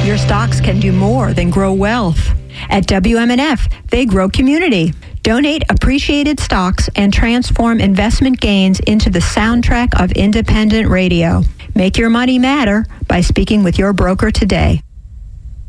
Your stocks can do more than grow wealth. At WMNF, they grow community. Donate appreciated stocks and transform investment gains into the soundtrack of independent radio. Make your money matter by speaking with your broker today.